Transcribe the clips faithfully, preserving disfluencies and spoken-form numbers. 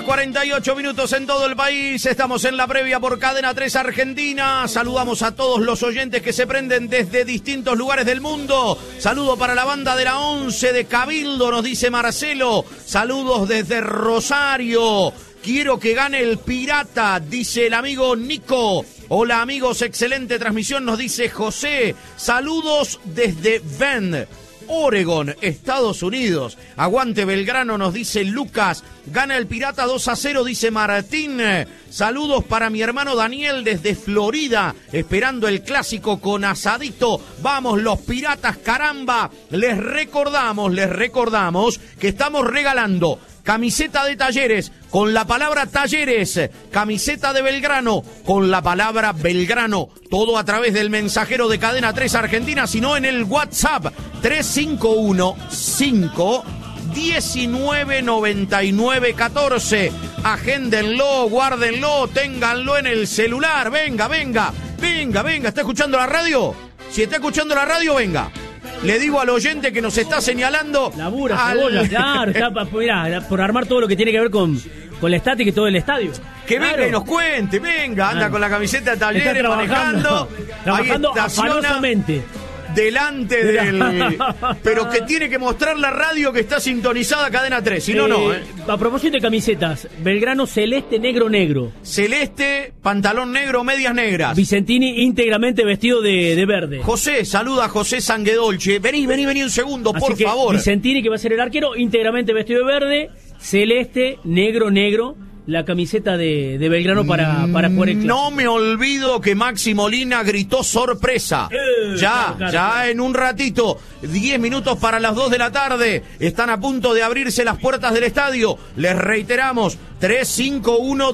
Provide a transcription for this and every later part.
cuarenta y ocho minutos en todo el país. Estamos en la previa por Cadena tres Argentina. Saludamos a todos los oyentes que se prenden desde distintos lugares del mundo. Saludo para la banda de la once de Cabildo, nos dice Marcelo. Saludos desde Rosario. Quiero que gane el Pirata, dice el amigo Nico. Hola amigos, excelente transmisión, nos dice José. Saludos desde Bend, Oregon, Estados Unidos. Aguante Belgrano, nos dice Lucas. Gana el Pirata dos a cero, dice Martín. Saludos para mi hermano Daniel desde Florida, esperando el clásico con asadito. Vamos los Piratas, caramba. Les recordamos, les recordamos que estamos regalando camiseta de Talleres con la palabra Talleres, camiseta de Belgrano con la palabra Belgrano, todo a través del mensajero de Cadena tres Argentina, sino en el WhatsApp tres cinco uno cinco diecinueve noventa y nueve catorce. Agéndenlo, guárdenlo, ténganlo en el celular. Venga, venga, venga, venga. ¿Está escuchando la radio? Si está escuchando la radio, venga. Le digo al oyente que nos está señalando. Labura, al... cebolla, claro, está pa, mirá, por armar todo lo que tiene que ver con, con la estática y todo el estadio. Que claro. Venga y nos cuente, venga, anda claro. Con la camiseta de Talleres manejando. Trabajando afanosamente. Delante del... Pero que tiene que mostrar la radio que está sintonizada Cadena tres, si no, eh, no. Eh. A propósito de camisetas, Belgrano celeste, negro, negro. Celeste, pantalón negro, medias negras. Vicentini íntegramente vestido de, de verde. José, saluda a José Sanguedolce. Vení, vení, vení un segundo, Así por que favor. Vicentini, que va a ser el arquero, íntegramente vestido de verde, celeste, negro, negro. La camiseta de, de Belgrano para, para jugar el clásico. No me olvido que Maxi Molina gritó sorpresa. Eh, ya, claro, ya claro. En un ratito, diez minutos para las dos de la tarde. Están a punto de abrirse las puertas del estadio. Les reiteramos, tres cinco uno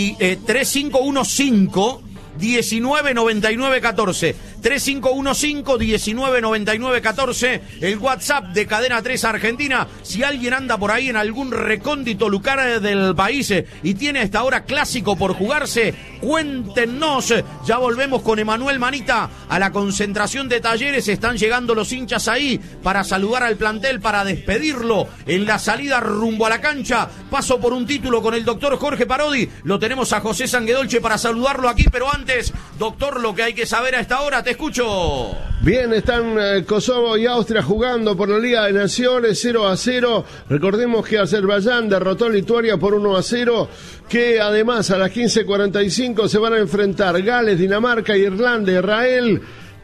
cinco diecinueve noventa y nueve catorce. tres cinco uno cinco diecinueve noventa y nueve catorce, el WhatsApp de Cadena tres Argentina. Si alguien anda por ahí en algún recóndito lugar del país y tiene a esta hora clásico por jugarse, cuéntenos. Ya volvemos con Emanuel Manita a la concentración de Talleres. Están llegando los hinchas ahí para saludar al plantel, para despedirlo en la salida rumbo a la cancha. Paso por un título con el doctor Jorge Parodi. Lo tenemos a José Sanguedolce para saludarlo aquí, pero antes, doctor, lo que hay que saber a esta hora. Te escucho. Bien, están eh, Kosovo y Austria jugando por la Liga de Naciones, cero a cero. Recordemos que Azerbaiyán derrotó a Lituania por uno a cero, que además a las quince cuarenta y cinco se van a enfrentar Gales, Dinamarca, Irlanda, Israel.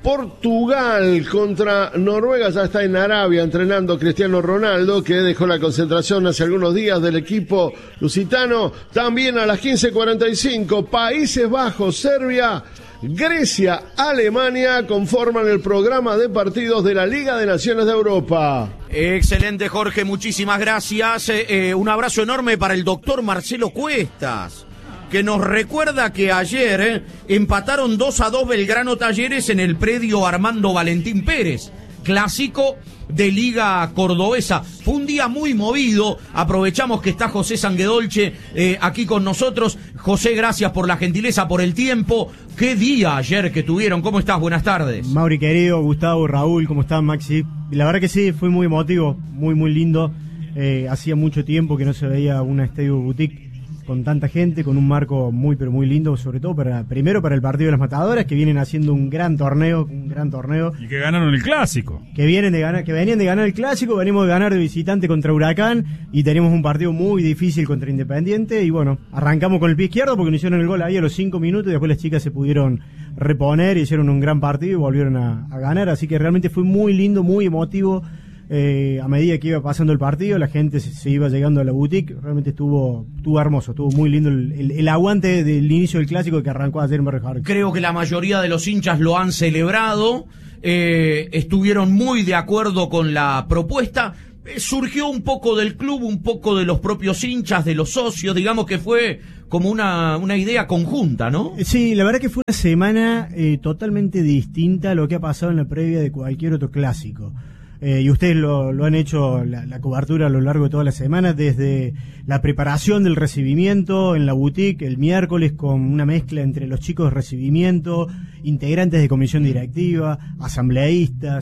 Portugal contra Noruega. Ya está en Arabia entrenando Cristiano Ronaldo, que dejó la concentración hace algunos días del equipo lusitano. También a las quince cuarenta y cinco, Países Bajos, Serbia, Grecia, Alemania conforman el programa de partidos de la Liga de Naciones de Europa. Excelente, Jorge, muchísimas gracias. Eh, eh, un abrazo enorme para el doctor Marcelo Cuestas, que nos recuerda que ayer eh, empataron dos a dos Belgrano Talleres en el predio Armando Valentín Pérez, clásico de Liga Cordobesa. Fue un día muy movido. Aprovechamos que está José Sanguedolce eh, aquí con nosotros. José, gracias por la gentileza, por el tiempo. Qué día ayer que tuvieron. ¿Cómo estás? Buenas tardes. Mauri querido, Gustavo, Raúl, ¿cómo están, Maxi? La verdad que sí, fue muy emotivo, muy muy lindo. Eh, hacía mucho tiempo que no se veía una Estadio Boutique con tanta gente, con un marco muy pero muy lindo, sobre todo para primero para el partido de las Matadoras, que vienen haciendo un gran torneo, un gran torneo. Y que ganaron el clásico. Que vienen de ganar, que venían de ganar el clásico, venimos de ganar de visitante contra Huracán y tenemos un partido muy difícil contra Independiente y bueno, arrancamos con el pie izquierdo porque nos hicieron el gol ahí a los cinco minutos y después las chicas se pudieron reponer y hicieron un gran partido y volvieron a, a ganar, así que realmente fue muy lindo, muy emotivo. Eh, a medida que iba pasando el partido, la gente se, se iba llegando a la boutique. Realmente estuvo, estuvo hermoso, estuvo muy lindo el, el, el aguante del inicio del clásico que arrancó ayer en Barrio Jardín. Creo que la mayoría de los hinchas lo han celebrado, eh, estuvieron muy de acuerdo con la propuesta. Eh, surgió un poco del club, un poco de los propios hinchas, de los socios, digamos que fue como una, una idea conjunta, ¿no? Sí, la verdad que fue una semana eh, totalmente distinta a lo que ha pasado en la previa de cualquier otro clásico. Eh, y ustedes lo, lo han hecho la, la cobertura a lo largo de toda la semana, desde la preparación del recibimiento en la boutique el miércoles con una mezcla entre los chicos de recibimiento, integrantes de comisión directiva, asambleístas,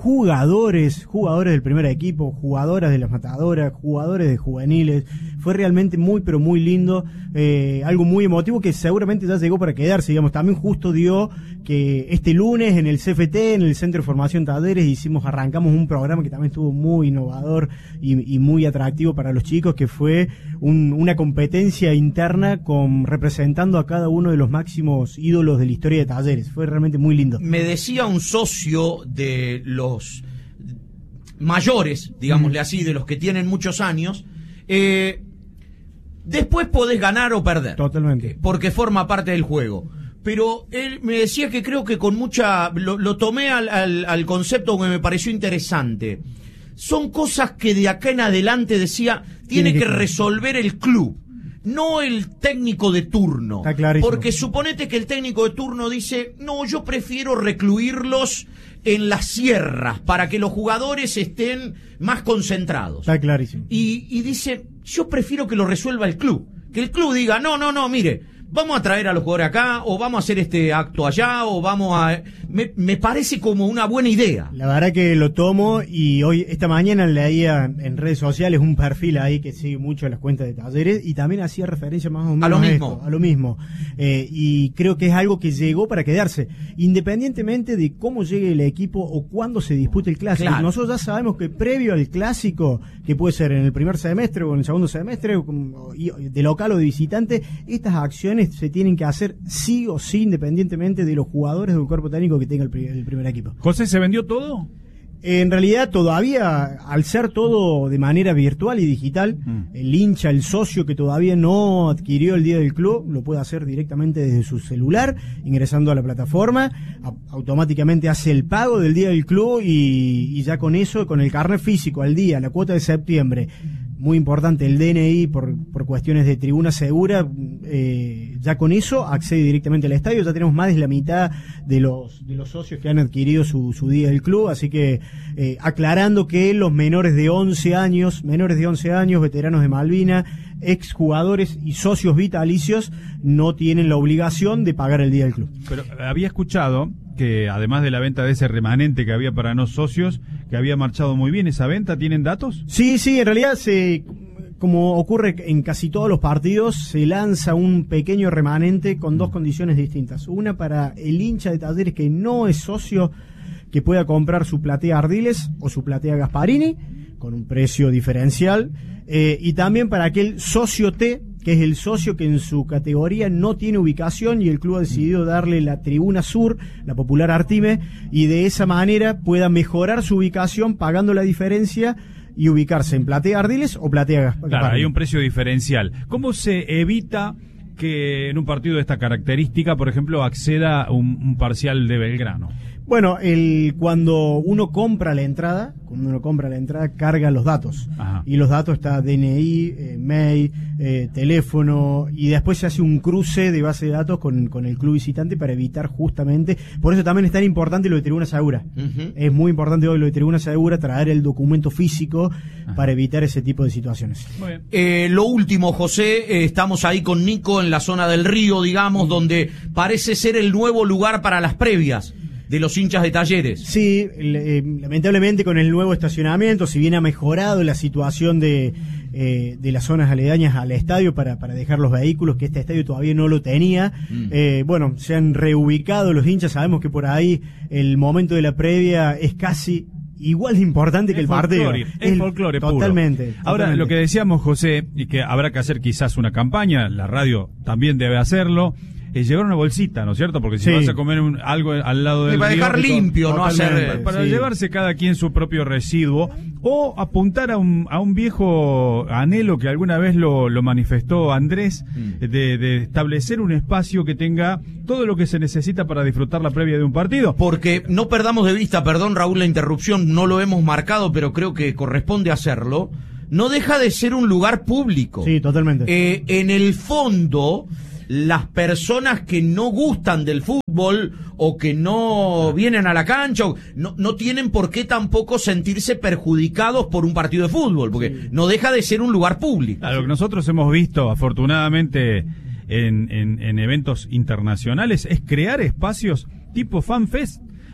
jugadores, jugadores del primer equipo, jugadoras de las matadoras, jugadores de juveniles. Fue realmente muy, pero muy lindo, eh, algo muy emotivo que seguramente ya llegó para quedarse, digamos. También justo dio que este lunes en el C F T, en el Centro de Formación Talleres, hicimos, arrancamos un programa que también estuvo muy innovador y, y muy atractivo para los chicos, que fue un, una competencia interna con representando a cada uno de los máximos ídolos de la historia de Talleres. Fue realmente muy lindo. Me decía un socio de los mayores, digámosle mm. así, de los que tienen muchos años, eh, después podés ganar o perder. Totalmente. Porque forma parte del juego. Pero él me decía que creo que con mucha... Lo, lo tomé al, al, al concepto que me pareció interesante. Son cosas que de acá en adelante, decía, tiene, tiene que, que resolver el club, no el técnico de turno. Está clarísimo. Porque suponete que el técnico de turno dice, no, yo prefiero recluirlos en las sierras para que los jugadores estén más concentrados. Está clarísimo. Y, y dice, yo prefiero que lo resuelva el club. Que el club diga, no, no, no, mire, vamos a traer a los jugadores acá, o vamos a hacer este acto allá, o vamos a... Me, me parece como una buena idea. La verdad que lo tomo, y hoy, esta mañana leía en redes sociales un perfil ahí que sigue mucho las cuentas de Talleres, y también hacía referencia más o menos a lo a mismo. Esto, a lo mismo. Eh, y creo que es algo que llegó para quedarse, independientemente de cómo llegue el equipo o cuándo se dispute el clásico. Claro. Nosotros ya sabemos que previo al clásico, que puede ser en el primer semestre o en el segundo semestre, o, y, de local o de visitante, estas acciones se tienen que hacer sí o sí, independientemente de los jugadores del cuerpo técnico que tenga el, pri- el primer equipo. José, ¿se vendió todo? En realidad todavía, al ser todo de manera virtual y digital, mm. el hincha, el socio que todavía no adquirió el día del club, lo puede hacer directamente desde su celular, ingresando a la plataforma, a- automáticamente hace el pago del día del club y, y ya con eso, con el carnet físico al día, la cuota de septiembre, muy importante, el D N I por, por cuestiones de tribuna segura, eh, ya con eso accede directamente al estadio. Ya tenemos más de la mitad de los de los socios que han adquirido su, su día del club, así que eh, aclarando que los menores de once años, menores de once años, veteranos de Malvina, exjugadores y socios vitalicios no tienen la obligación de pagar el día del club. Pero había escuchado que además de la venta de ese remanente que había para no socios, que había marchado muy bien esa venta. ¿Tienen datos? Sí, sí, en realidad se, como ocurre en casi todos los partidos, se lanza un pequeño remanente con dos condiciones distintas. Una para el hincha de Talleres que no es socio, que pueda comprar su platea Ardiles o su platea Gasparini con un precio diferencial, eh, y también para aquel socio T, que es el socio que en su categoría no tiene ubicación y el club ha decidido darle la tribuna sur, la popular Artime, y de esa manera pueda mejorar su ubicación pagando la diferencia y ubicarse en platea Ardiles o platea Gasparini. Claro, hay un precio diferencial. ¿Cómo se evita que en un partido de esta característica, por ejemplo, acceda un, un parcial de Belgrano? Bueno, el, cuando uno compra la entrada, cuando uno compra la entrada, carga los datos. Ajá. Y los datos está D N I, eh, mail, eh, teléfono, y después se hace un cruce de base de datos con, con el club visitante para evitar justamente, por eso también es tan importante lo de Tribuna Segura. Uh-huh. Es muy importante hoy lo de Tribuna Segura, traer el documento físico. Ajá. Para evitar ese tipo de situaciones. Muy bien. Eh, lo último, José, eh, estamos ahí con Nico en la zona del río, digamos, donde parece ser el nuevo lugar para las previas de los hinchas de Talleres. Sí, eh, lamentablemente con el nuevo estacionamiento, si bien ha mejorado la situación de, eh, de las zonas aledañas al estadio para, para dejar los vehículos, que este estadio todavía no lo tenía, mm. eh, bueno, se han reubicado los hinchas, sabemos que por ahí el momento de la previa es casi igual de importante es que el partido. Es el folclore puro. Totalmente. Ahora, totalmente. Lo que decíamos, José, y que habrá que hacer quizás una campaña, la radio también debe hacerlo, es llevar una bolsita, ¿no es cierto? Porque si sí. vas a comer un, algo al lado del para río, dejar limpio, no hacer para, para sí. llevarse cada quien su propio residuo, o apuntar a un a un viejo anhelo que alguna vez lo, lo manifestó Andrés, mm. de, de establecer un espacio que tenga todo lo que se necesita para disfrutar la previa de un partido. Porque no perdamos de vista, perdón Raúl la interrupción, no lo hemos marcado, pero creo que corresponde hacerlo, no deja de ser un lugar público. Sí, totalmente. Eh, en el fondo, las personas que no gustan del fútbol o que no vienen a la cancha o no, no tienen por qué tampoco sentirse perjudicados por un partido de fútbol, porque sí. no deja de ser un lugar público. A lo que nosotros hemos visto, afortunadamente, en, en, en eventos internacionales, es crear espacios tipo FanFest.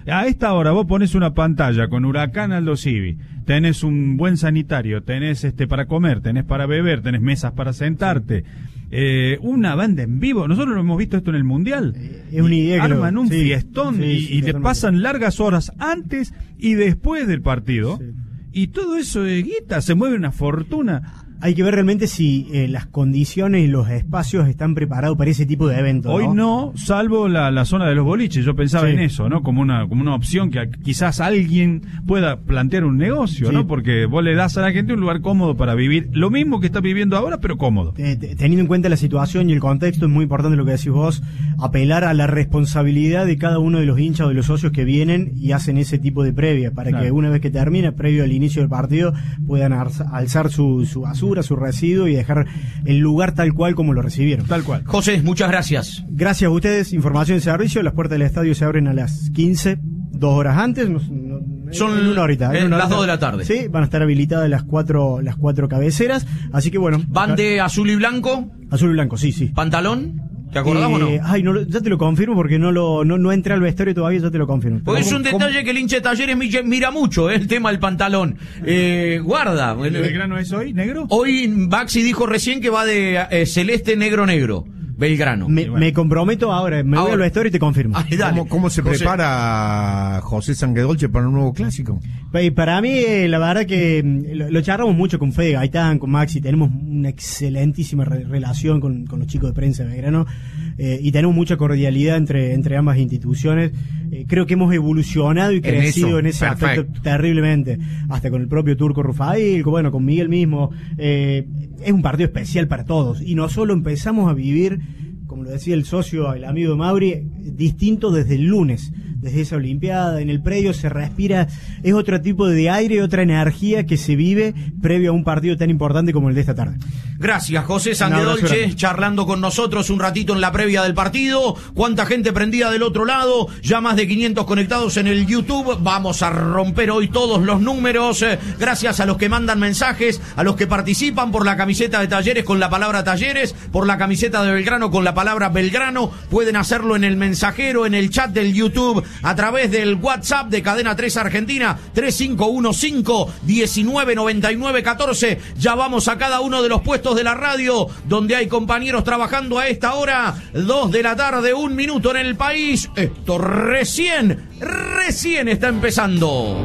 A esta hora vos pones una pantalla con Huracán Aldo Civi, tenés un buen sanitario, tenés este para comer, tenés para beber, tenés mesas para sentarte, eh, una banda en vivo. Nosotros lo hemos visto esto en el Mundial. Eh, es una idea que arman lo, un sí, fiestón sí, y, sí, y le pasan largas horas antes y después del partido. Sí. Y todo eso de guita, se mueve una fortuna. Hay que ver realmente si eh, las condiciones y los espacios están preparados para ese tipo de eventos. Hoy no, no salvo la, la zona de los boliches. Yo pensaba sí. en eso, ¿no? Como una como una opción que quizás alguien pueda plantear un negocio, sí. ¿no? Porque vos le das a la gente un lugar cómodo para vivir lo mismo que está viviendo ahora, pero cómodo. Eh, teniendo en cuenta la situación y el contexto, es muy importante lo que decís vos, apelar a la responsabilidad de cada uno de los hinchas o de los socios que vienen y hacen ese tipo de previa, para Claro. que una vez que termina, previo al inicio del partido, puedan alza- alzar su, su basura, su residuo y dejar el lugar tal cual como lo recibieron. Tal cual. José, muchas gracias. Gracias a ustedes, información y servicio, las puertas del estadio se abren a las quince, dos horas antes, no, no, Son en una horita, en en una las horita. dos de la tarde. Sí, van a estar habilitadas las cuatro, las cuatro cabeceras, así que bueno. ¿Van de azul y blanco? Azul y blanco, sí, sí. ¿Pantalón? ¿Te acordás o no? Eh, ay, no, lo- ya te lo confirmo porque no lo no, no entré al vestuario todavía, ya te lo confirmo. Porque es ¿Cómo- un cómo? detalle que el hincha de Talleres mi- mira mucho, eh, el tema del pantalón. Eh, guarda. ¿El Belgrano es hoy, negro? Hoy Baxi dijo recién que va de eh, celeste, negro, negro. Belgrano. Me, me comprometo ahora, me voy Ahora. al vestuario y te confirmo. Ay, dale. ¿Cómo, cómo se José. prepara José Sanguedolce para un nuevo clásico? Y para mí, eh, la verdad que mm, lo, lo charlamos mucho con Fede Gaitán, con Maxi, tenemos una excelentísima re- relación con, con los chicos de prensa de Belgrano, eh, y tenemos mucha cordialidad entre, entre ambas instituciones. Eh, creo que hemos evolucionado y crecido eso, en ese perfecto. aspecto terriblemente, hasta con el propio Turco Rufail, con, bueno, con Miguel mismo. Eh, es un partido especial para todos, y no solo empezamos a vivir, como lo decía el socio, el amigo de Mauri, distinto desde el lunes, desde esa Olimpiada. En el predio se respira, es otro tipo de aire, otra energía que se vive previo a un partido tan importante como el de esta tarde. Gracias, José Un abrazo Sanguedolce, grande. charlando con nosotros un ratito en la previa del partido. Cuánta gente prendida del otro lado, ya más de quinientos conectados en el YouTube. Vamos a romper hoy todos los números. Eh, gracias a los que mandan mensajes, a los que participan por la camiseta de Talleres con la palabra Talleres, por la camiseta de Belgrano con la palabra Belgrano. Pueden hacerlo en el mensajero, en el chat del YouTube, a través del WhatsApp de Cadena tres Argentina, tres cinco uno cinco, uno nueve nueve nueve uno cuatro. Ya vamos a cada uno de los puestos de la radio donde hay compañeros trabajando a esta hora. Dos de la tarde, un minuto en el país. Esto recién, recién está empezando.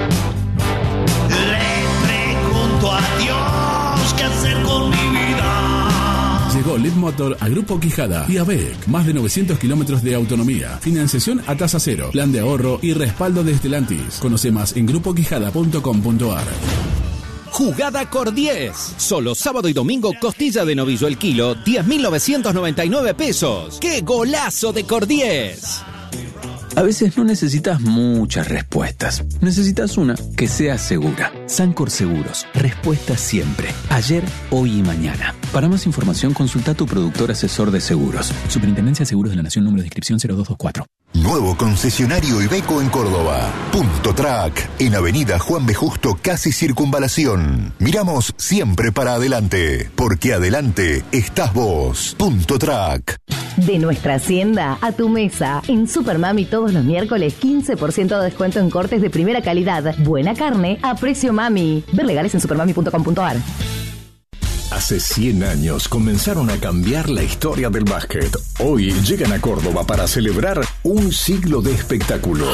Le pregunto a Dios qué hacer con mi vida. Llegó Lead Motor a Grupo Quijada y a B E C. Más de novecientos kilómetros de autonomía, financiación a tasa cero, plan de ahorro y respaldo de Stellantis. Conoce más en grupo quijada punto com punto ar. Jugada Cor diez. Solo sábado y domingo costilla de novillo el kilo, diez mil novecientos noventa y nueve pesos. ¡Qué golazo de Cor diez! A veces no necesitas muchas respuestas. Necesitas una que sea segura. Sancor Seguros. Respuesta siempre. Ayer, hoy y mañana. Para más información, consulta a tu productor asesor de seguros. Superintendencia de Seguros de la Nación, número de inscripción cero dos dos cuatro. Nuevo concesionario Iveco en Córdoba. Punto Track, en Avenida Juan B. Justo, casi Circunvalación. Miramos siempre para adelante, porque adelante estás vos. Punto Track. De nuestra hacienda a tu mesa. En Supermami todos los miércoles quince por ciento de descuento en cortes de primera calidad. Buena carne a precio mami. Ver legales en supermami punto com punto ar. Hace cien años comenzaron a cambiar la historia del básquet. Hoy llegan a Córdoba para celebrar un siglo de espectáculo.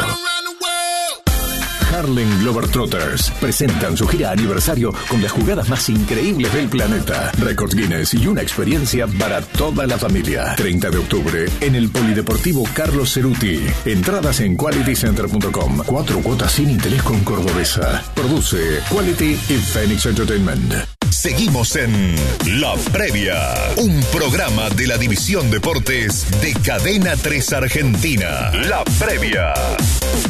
Harlem Globetrotters presentan su gira aniversario con las jugadas más increíbles del planeta, récords Guinness y una experiencia para toda la familia. treinta de octubre en el Polideportivo Carlos Ceruti. Entradas en quality center punto com. Cuatro cuotas sin interés con Cordobesa. Produce Quality y Phoenix Entertainment. Seguimos en La Previa, un programa de la División Deportes de Cadena tres Argentina. La Previa.